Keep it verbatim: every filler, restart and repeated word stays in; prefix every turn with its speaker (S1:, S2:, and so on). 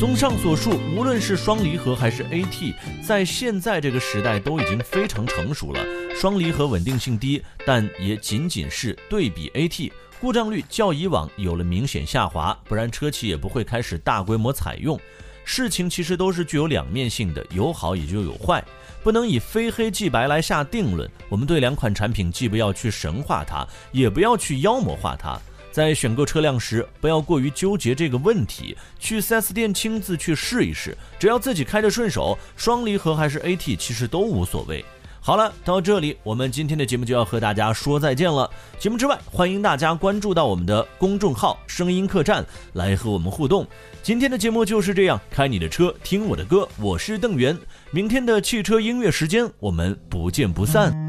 S1: 综上所述，无论是双离合还是 A T， 在现在这个时代都已经非常成熟了。双离合稳定性低，但也仅仅是对比 A T， 故障率较以往有了明显下滑，不然车企也不会开始大规模采用。事情其实都是具有两面性的，有好也就有坏，不能以非黑即白来下定论。我们对两款产品既不要去神化它，也不要去妖魔化它。在选购车辆时，不要过于纠结这个问题，去 四 S 店亲自去试一试，只要自己开着顺手，双离合还是 A T 其实都无所谓。好了，到这里我们今天的节目就要和大家说再见了。节目之外，欢迎大家关注到我们的公众号声音客栈来和我们互动。今天的节目就是这样，开你的车听我的歌，我是邓源。明天的汽车音乐时间，我们不见不散。